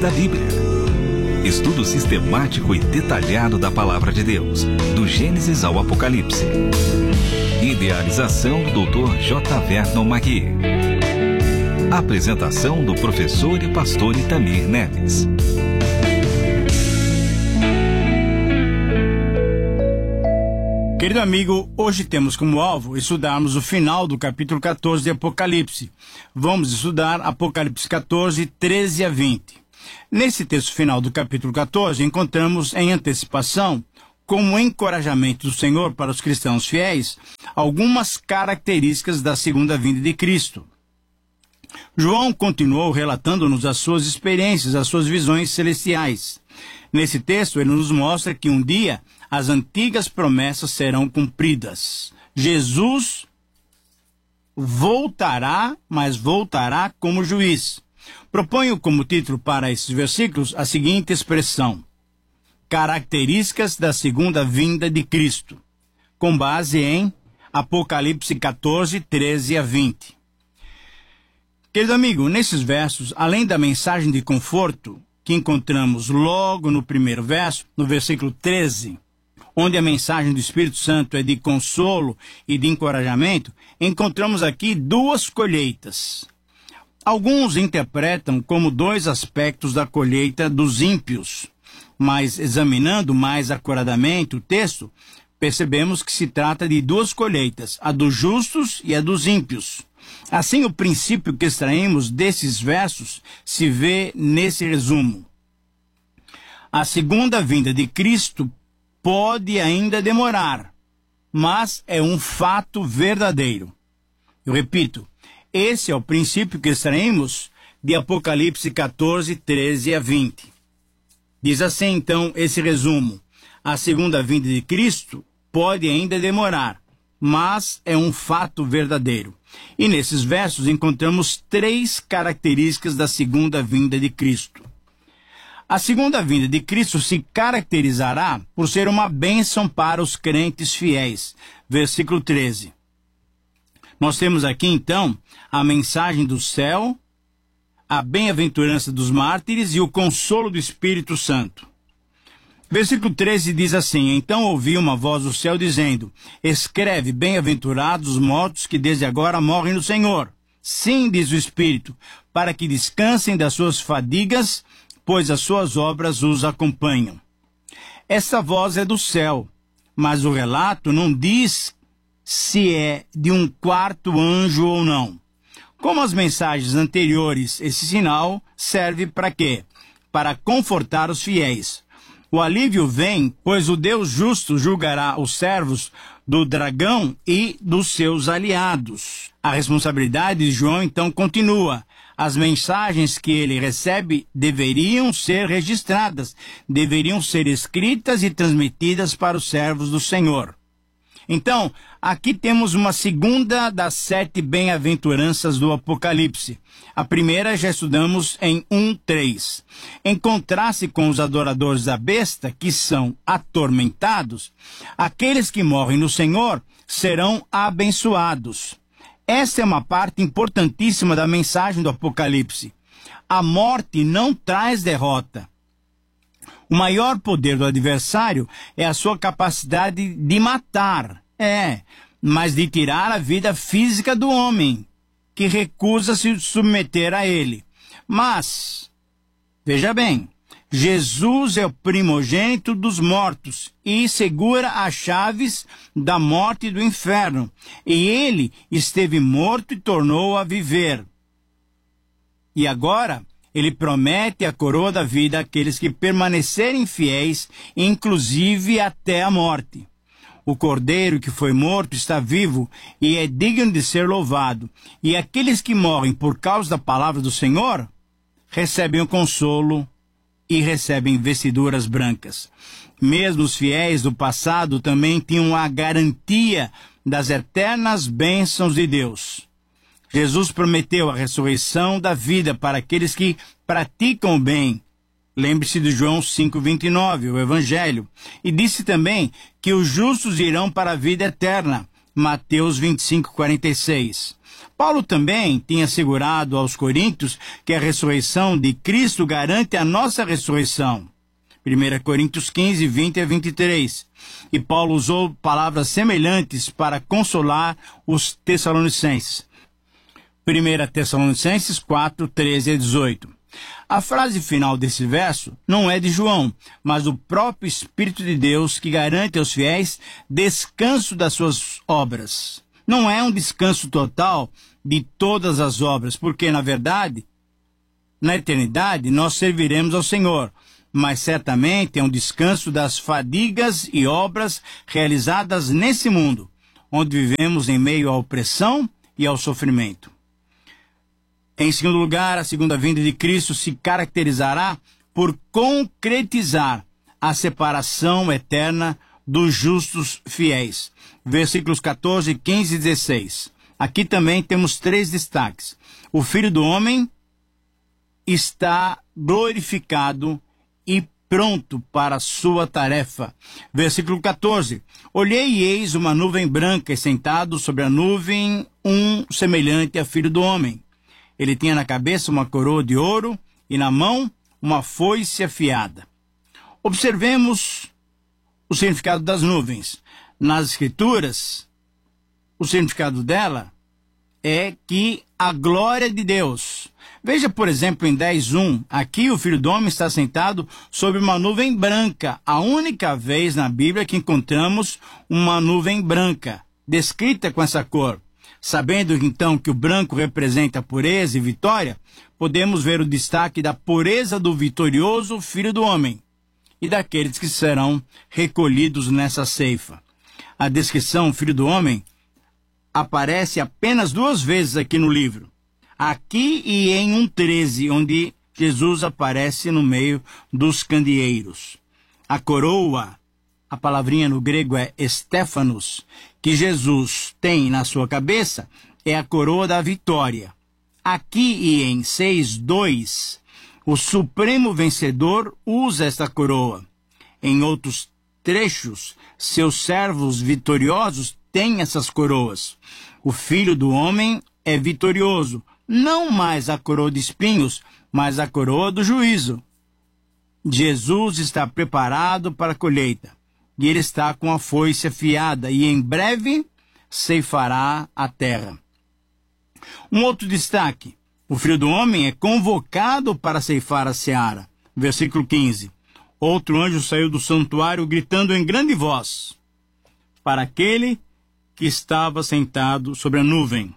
da Bíblia. Estudo sistemático e detalhado da Palavra de Deus, do Gênesis ao Apocalipse. Idealização do Dr. J. Vernon Magui. Apresentação do professor e pastor Itamir Neves. Querido amigo, hoje temos como alvo estudarmos o final do capítulo 14 de Apocalipse. Vamos estudar Apocalipse 14, 13 a 20. Nesse texto final do capítulo 14, encontramos em antecipação, como encorajamento do Senhor para os cristãos fiéis, algumas características da segunda vinda de Cristo. João continuou relatando-nos as suas experiências, as suas visões celestiais. Nesse texto, ele nos mostra que um dia as antigas promessas serão cumpridas. Jesus voltará, mas voltará como juiz. Proponho como título para esses versículos a seguinte expressão: características da segunda vinda de Cristo, com base em Apocalipse 14, 13 a 20. Querido amigo, nesses versos, além da mensagem de conforto que encontramos logo no primeiro verso, no versículo 13, onde a mensagem do Espírito Santo é de consolo e de encorajamento, encontramos aqui duas colheitas. Alguns interpretam como dois aspectos da colheita dos ímpios, mas examinando mais acuradamente o texto, percebemos que se trata de duas colheitas, a dos justos e a dos ímpios. Assim, o princípio que extraímos desses versos se vê nesse resumo. A segunda vinda de Cristo pode ainda demorar, mas é um fato verdadeiro. Eu repito, esse é o princípio que extraímos de Apocalipse 14, 13 a 20. Diz assim, então, esse resumo: a segunda vinda de Cristo pode ainda demorar, mas é um fato verdadeiro. E nesses versos encontramos três características da segunda vinda de Cristo. A segunda vinda de Cristo se caracterizará por ser uma bênção para os crentes fiéis. Versículo 13. Nós temos aqui, então, a mensagem do céu, a bem-aventurança dos mártires e o consolo do Espírito Santo. Versículo 13 diz assim: então ouvi uma voz do céu dizendo: escreve, bem-aventurados os mortos que desde agora morrem no Senhor. Sim, diz o Espírito, para que descansem das suas fadigas, pois as suas obras os acompanham. Essa voz é do céu, mas o relato não diz se é de um quarto anjo ou não. Como as mensagens anteriores, esse sinal serve para quê? Para confortar os fiéis. O alívio vem, pois o Deus justo julgará os servos do dragão e dos seus aliados. A responsabilidade de João, então, continua. As mensagens que ele recebe deveriam ser registradas, deveriam ser escritas e transmitidas para os servos do Senhor. Então, aqui temos uma segunda das 7 bem-aventuranças do Apocalipse. A primeira já estudamos em 1:3. Em contraste com os adoradores da besta, que são atormentados, aqueles que morrem no Senhor serão abençoados. Essa é uma parte importantíssima da mensagem do Apocalipse. A morte não traz derrota. O maior poder do adversário é a sua capacidade de matar, mas de tirar a vida física do homem, que recusa se submeter a ele. Mas, veja bem, Jesus é o primogênito dos mortos e segura as chaves da morte e do inferno. E ele esteve morto e tornou a viver. E agora ele promete a coroa da vida àqueles que permanecerem fiéis, inclusive até a morte. O cordeiro que foi morto está vivo e é digno de ser louvado. E aqueles que morrem por causa da palavra do Senhor recebem o consolo e recebem vestiduras brancas. Mesmo os fiéis do passado também tinham a garantia das eternas bênçãos de Deus. Jesus prometeu a ressurreição da vida para aqueles que praticam o bem. Lembre-se de João 5,29, o Evangelho. E disse também que os justos irão para a vida eterna. Mateus 25:46. Paulo também tinha assegurado aos coríntios que a ressurreição de Cristo garante a nossa ressurreição. 1 Coríntios 15, 20 a 23. E Paulo usou palavras semelhantes para consolar os tessalonicenses. 1 Tessalonicenses 4, 13 a 18. A frase final desse verso não é de João, mas do próprio Espírito de Deus que garante aos fiéis descanso das suas obras. Não é um descanso total de todas as obras, porque, na verdade, na eternidade nós serviremos ao Senhor, mas certamente é um descanso das fadigas e obras realizadas nesse mundo, onde vivemos em meio à opressão e ao sofrimento. Em segundo lugar, a segunda vinda de Cristo se caracterizará por concretizar a separação eterna dos justos fiéis. Versículos 14, 15 e 16. Aqui também temos 3 destaques. O Filho do Homem está glorificado e pronto para a sua tarefa. Versículo 14. Olhei e eis uma nuvem branca e sentado sobre a nuvem semelhante a Filho do Homem. Ele tinha na cabeça uma coroa de ouro e na mão uma foice afiada. Observemos o significado das nuvens. Nas Escrituras, o significado dela é que a glória de Deus. Veja, por exemplo, em 10:1, aqui o Filho do Homem está sentado sobre uma nuvem branca, a única vez na Bíblia que encontramos uma nuvem branca, descrita com essa cor. Sabendo então que o branco representa pureza e vitória, podemos ver o destaque da pureza do vitorioso Filho do Homem e daqueles que serão recolhidos nessa ceifa. A descrição Filho do Homem aparece apenas 2 vezes aqui no livro. Aqui e em 1:13, onde Jesus aparece no meio dos candeeiros. A coroa, a palavrinha no grego é Stéphanos, que Jesus tem na sua cabeça, é a coroa da vitória. Aqui e em 6:2, o supremo vencedor usa esta coroa. Em outros trechos, seus servos vitoriosos têm essas coroas. O Filho do Homem é vitorioso, não mais a coroa de espinhos, mas a coroa do juízo. Jesus está preparado para a colheita. E ele está com a foice afiada, e em breve ceifará a terra. Um outro destaque: o Filho do Homem é convocado para ceifar a seara. Versículo 15. Outro anjo saiu do santuário gritando em grande voz para aquele que estava sentado sobre a nuvem: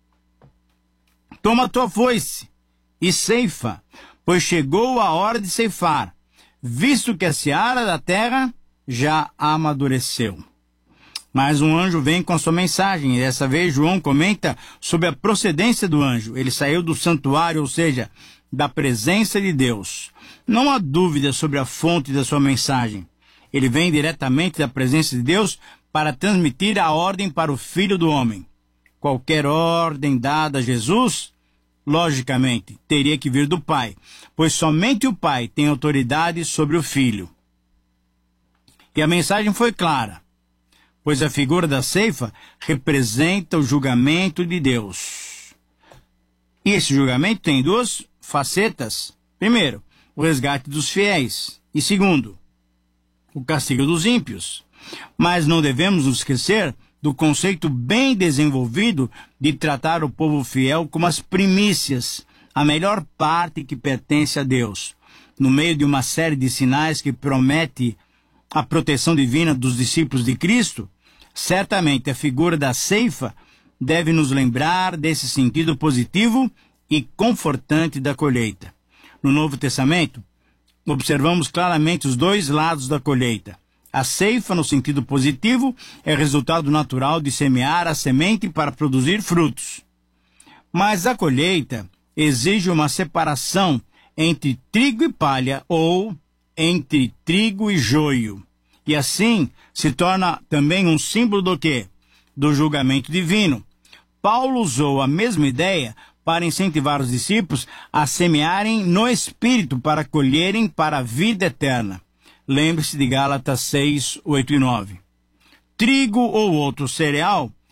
toma a tua foice e ceifa, pois chegou a hora de ceifar, visto que a seara da terra já amadureceu. Mas um anjo vem com a sua mensagem, e dessa vez João comenta sobre a procedência do anjo. Ele saiu do santuário, ou seja, da presença de Deus. Não há dúvida sobre a fonte da sua mensagem. Ele vem diretamente da presença de Deus para transmitir a ordem para o Filho do Homem. Qualquer ordem dada a Jesus, logicamente, teria que vir do Pai, pois somente o Pai tem autoridade sobre o Filho. E a mensagem foi clara, pois a figura da ceifa representa o julgamento de Deus. E esse julgamento tem 2 facetas. Primeiro, o resgate dos fiéis. E segundo, o castigo dos ímpios. Mas não devemos nos esquecer do conceito bem desenvolvido de tratar o povo fiel como as primícias, a melhor parte que pertence a Deus. No meio de uma série de sinais que promete a proteção divina dos discípulos de Cristo, certamente a figura da ceifa deve nos lembrar desse sentido positivo e confortante da colheita. No Novo Testamento, observamos claramente os 2 lados da colheita. A ceifa, no sentido positivo, é resultado natural de semear a semente para produzir frutos. Mas a colheita exige uma separação entre trigo e palha, ou entre trigo e joio. E assim se torna também um símbolo do quê? Do julgamento divino. Paulo usou a mesma ideia para incentivar os discípulos a semearem no Espírito para colherem para a vida eterna. Lembre-se de Gálatas 6, 8 e 9. Trigo ou outro cereal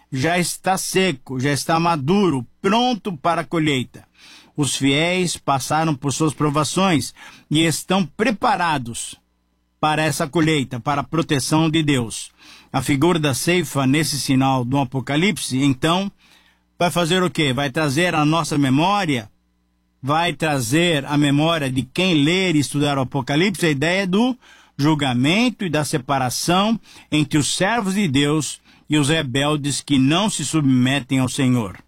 já está seco, já está maduro, pronto para a colheita. Os fiéis passaram por suas provações e estão preparados para essa colheita, para a proteção de Deus. A figura da ceifa nesse sinal do Apocalipse, então, vai fazer o quê? Vai trazer a nossa memória, vai trazer a memória de quem ler e estudar o Apocalipse, a ideia do julgamento e da separação entre os servos de Deus e os rebeldes que não se submetem ao Senhor.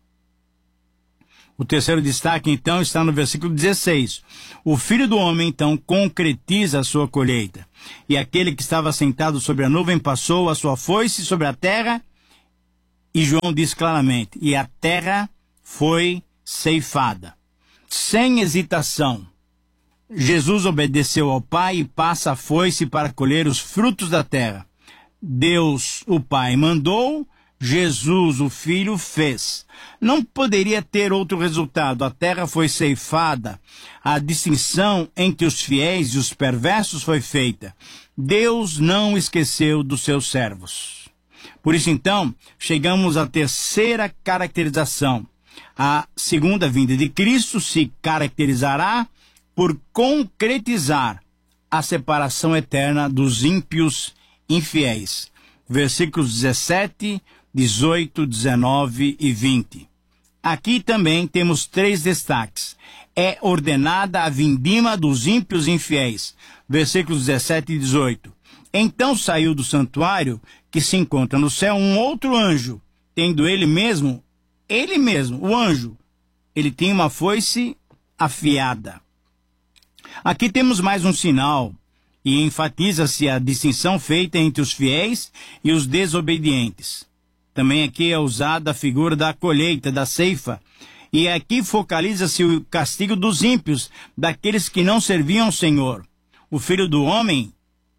O terceiro destaque, então, está no versículo 16. O Filho do Homem, então, concretiza a sua colheita. E aquele que estava sentado sobre a nuvem passou a sua foice sobre a terra, e João diz claramente, e a terra foi ceifada. Sem hesitação, Jesus obedeceu ao Pai e passa a foice para colher os frutos da terra. Deus, o Pai, mandou, Jesus, o Filho, fez. Não poderia ter outro resultado. A terra foi ceifada. A distinção entre os fiéis e os perversos foi feita. Deus não esqueceu dos seus servos. Por isso, então, chegamos à terceira caracterização. A segunda vinda de Cristo se caracterizará por concretizar a separação eterna dos ímpios infiéis. Versículos 17, 18, 19 e 20. Aqui também temos 3 destaques. É ordenada a vindima dos ímpios infiéis. Versículos 17 e 18. Então saiu do santuário, que se encontra no céu, um outro anjo, tendo ele mesmo, o anjo, ele tinha uma foice afiada. Aqui temos mais um sinal, e enfatiza-se a distinção feita entre os fiéis e os desobedientes. Também aqui é usada a figura da colheita, da ceifa, e aqui focaliza-se o castigo dos ímpios, daqueles que não serviam ao Senhor. O Filho do Homem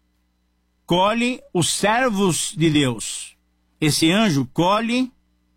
colhe os servos de Deus. Esse anjo colhe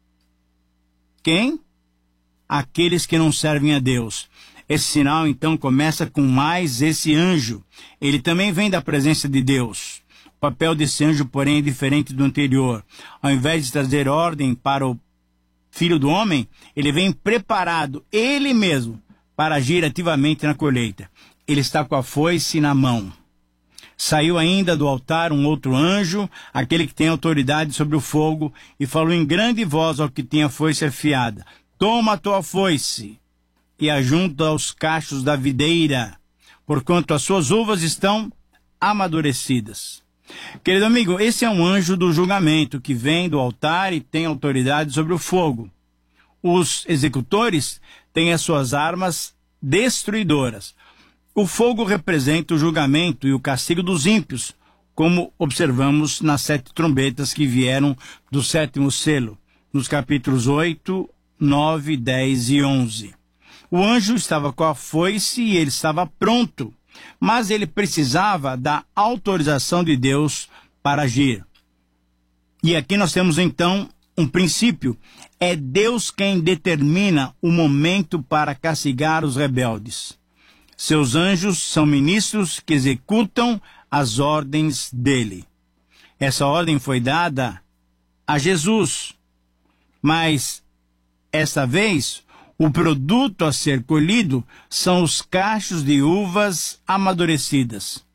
quem? Aqueles que não servem a Deus. Esse sinal, então, começa com mais esse anjo. Ele também vem da presença de Deus. O papel desse anjo, porém, é diferente do anterior. Ao invés de trazer ordem para o Filho do Homem, ele vem preparado, ele mesmo, para agir ativamente na colheita. Ele está com a foice na mão. Saiu ainda do altar um outro anjo, aquele que tem autoridade sobre o fogo, e falou em grande voz ao que tinha a foice afiada: toma a tua foice e ajunta aos cachos da videira, porquanto as suas uvas estão amadurecidas. Querido amigo, esse é um anjo do julgamento que vem do altar e tem autoridade sobre o fogo. Os executores têm as suas armas destruidoras. O fogo representa o julgamento e o castigo dos ímpios, como observamos nas 7 trombetas que vieram do 7º selo, nos capítulos 8, 9, 10 e 11. O anjo estava com a foice e ele estava pronto, mas ele precisava da autorização de Deus para agir. E aqui nós temos então um princípio: é Deus quem determina o momento para castigar os rebeldes. Seus anjos são ministros que executam as ordens dele. Essa ordem foi dada a Jesus, mas essa vez o produto a ser colhido são os cachos de uvas amadurecidas.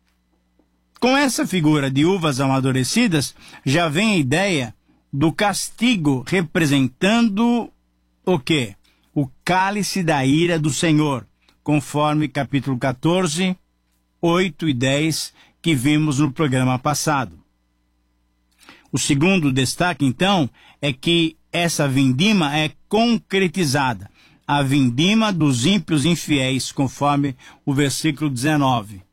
Com essa figura de uvas amadurecidas, já vem a ideia do castigo, representando o quê? O cálice da ira do Senhor, conforme capítulo 14, 8 e 10, que vimos no programa passado. O segundo destaque, então, é que essa vindima é concretizada, a vindima dos ímpios infiéis, conforme o versículo 19.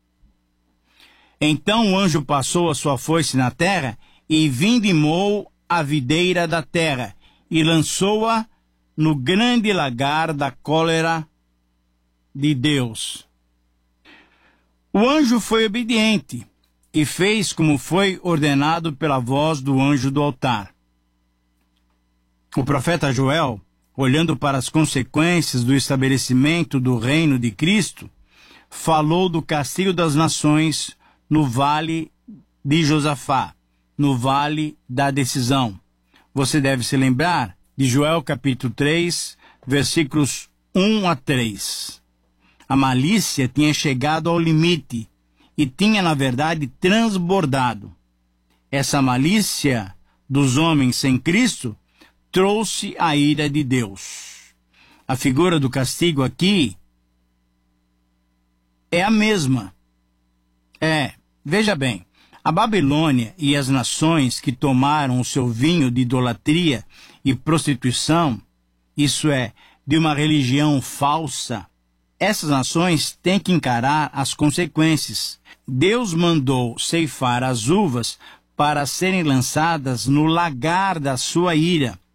Então o anjo passou a sua foice na terra e vindimou a videira da terra e lançou-a no grande lagar da cólera de Deus. O anjo foi obediente e fez como foi ordenado pela voz do anjo do altar. O profeta Joel, olhando para as consequências do estabelecimento do reino de Cristo, falou do castigo das nações no vale de Josafá, no vale da decisão. Você deve se lembrar de Joel capítulo 3, versículos 1 a 3. A malícia tinha chegado ao limite e tinha, na verdade, transbordado. Essa malícia dos homens sem Cristo trouxe a ira de Deus. A figura do castigo aqui é a mesma. Veja bem, a Babilônia e as nações que tomaram o seu vinho de idolatria e prostituição, isso é, de uma religião falsa, essas nações têm que encarar as consequências. Deus mandou ceifar as uvas para serem lançadas no lagar da sua ira,